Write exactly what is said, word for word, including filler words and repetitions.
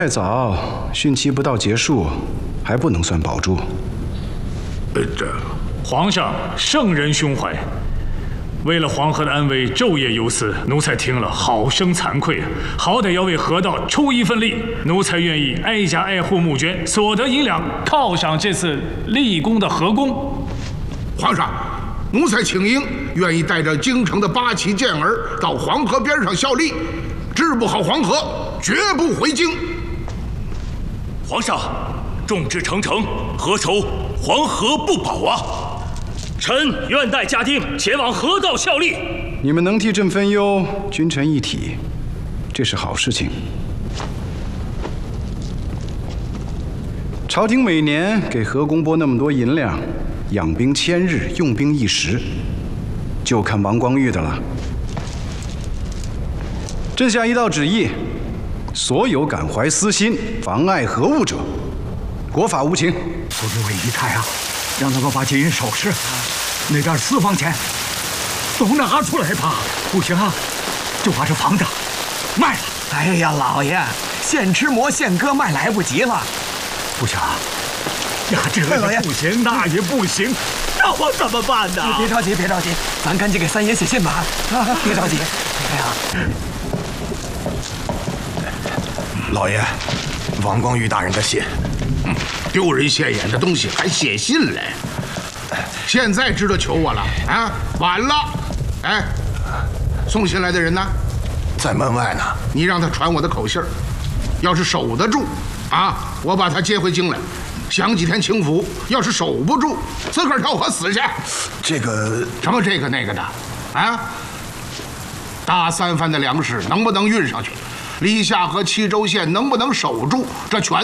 太早，汛期不到结束，还不能算保住。 呃，这皇上圣人胸怀，为了黄河的安危，昼夜忧思，奴才听了好生惭愧啊！好歹要为河道出一份力，奴才愿意挨家挨户募捐，所得银两犒赏这次立功的河工。 皇上，奴才请缨，愿意带着京城的八旗健儿到黄河边上效力，治不好黄河，绝不回京。 皇上，众志成城，何愁黄河不保啊？臣愿带家丁前往河道效力。 你们能替朕分忧，君臣一体，这是好事情。朝廷每年给河工拨那么多银两，养兵千日，用兵一时，就看王光裕的了。朕下一道旨意，所有感怀私心、妨碍河务者，国法无情。 不是为仪态啊，让他们把金银首饰、那点私房钱都拿出来吧。不行啊，就把这房子卖了。 哎呀，老爷，现吃馍现割卖来不及了。 不行啊，呀，这也不行，那也不行，那我怎么办呢？ 别着急，别着急，咱赶紧给三爷写信吧。啊，别着急。哎呀， 老爷，王光裕大人的信。 嗯，丢人现眼的东西还写信来，现在知道求我了啊？晚了。哎，送信来的人呢？ 在门外呢。 你让他传我的口信儿，要是守得住，啊，我把他接回京来，享几天清福；要是守不住，自个儿跳河死去。 这个什么这个那个的，啊？大三番的粮食能不能运上去？离夏河七州县能不能守住？这全